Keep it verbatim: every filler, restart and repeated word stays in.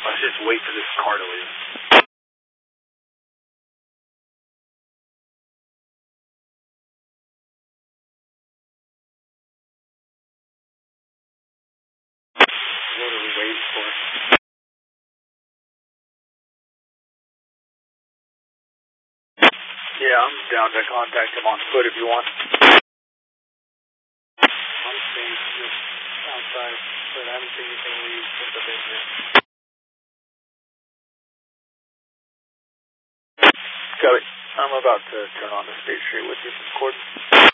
Let's just wait for this car to leave. What are we waiting for? Yeah, I'm down to contact him on foot if you want. I'm staying just outside, but I haven't seen anything leave since I've been here. Got it. I'm about to turn on the state street with you, Gordon.